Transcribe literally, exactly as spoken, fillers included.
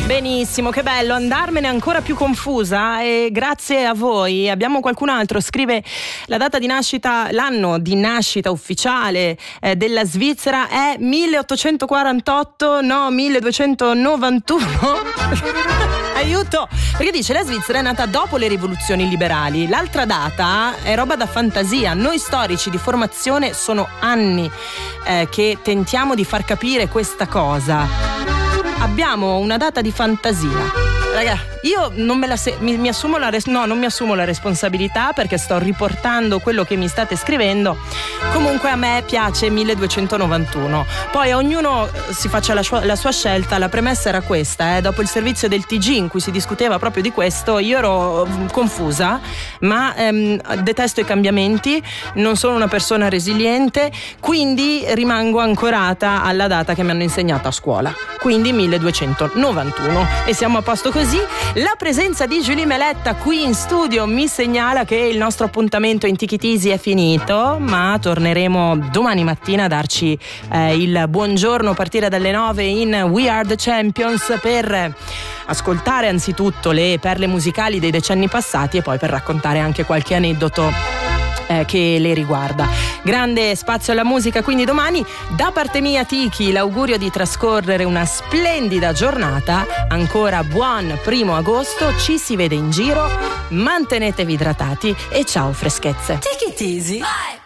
Benissimo, che bello andarmene ancora più confusa, e grazie a voi. Abbiamo qualcun altro, scrive la data di nascita, l'anno di nascita ufficiale eh, della Svizzera è milleottocentoquarantotto, no milleduecentonovantuno. Aiuto! Perché dice la Svizzera è nata dopo le rivoluzioni liberali. L'altra data è roba da fantasia. Noi storici di formazione sono anni eh, che tentiamo di far capire questa cosa. Abbiamo una data di fantasia. Raga, io non me la se- mi, mi assumo la res- no, non mi assumo la responsabilità, perché sto riportando quello che mi state scrivendo. Comunque a me piace milleduecentonovantuno. Poi ognuno si faccia la, sua, la sua scelta. La premessa era questa, eh. Dopo il servizio del T G in cui si discuteva proprio di questo, io ero confusa, ma ehm, detesto i cambiamenti, non sono una persona resiliente, quindi rimango ancorata alla data che mi hanno insegnato a scuola, quindi milleduecentonovantuno, e siamo a posto così. La presenza di Julie Meletta qui in studio mi segnala che il nostro appuntamento in Tikitisi è finito, ma torneremo domani mattina a darci eh, il buongiorno a partire dalle nove in We Are The Champions, per ascoltare anzitutto le perle musicali dei decenni passati e poi per raccontare anche qualche aneddoto Eh, che le riguarda. Grande spazio alla musica quindi domani. Da parte mia, Tiki, l'augurio di trascorrere una splendida giornata. Ancora buon primo agosto, ci si vede in giro, mantenetevi idratati e ciao freschezze. Take it easy. Bye.